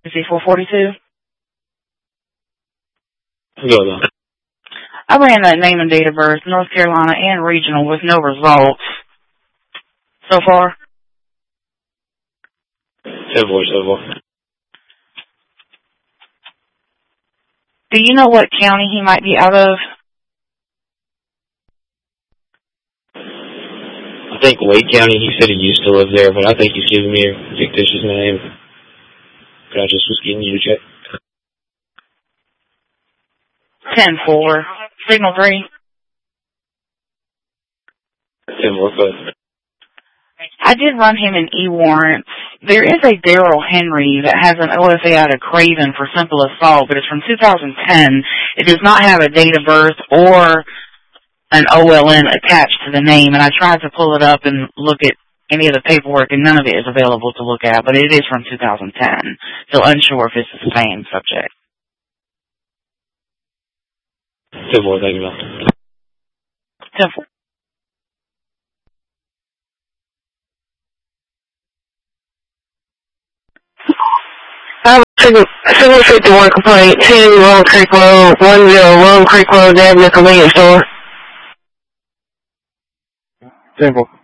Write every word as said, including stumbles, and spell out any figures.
Is he four forty-two? Go on. I ran that name and date of birth, North Carolina and regional, with no results so far. ten four, ten four. Do you know what county he might be out of? I think Wake County, he said he used to live there, but I think he's giving me a fictitious name. But I just was getting you to check. ten four. Signal three. ten four, five. I did run him in e-warrants. There is a Daryl Henry that has an O S A out of Craven for simple assault, but it's from two thousand ten. It does not have a date of birth or an O L N attached to the name, and I tried to pull it up and look at any of the paperwork, and none of it is available to look at, but it is from two thousand ten, so unsure if it's the same subject. ten four, thank you, man. ten four. I'm Signal fifty-one complaint, ten Lone Creek Road, one zero Lone Creek Road, Avenue Convenience Store. ten four.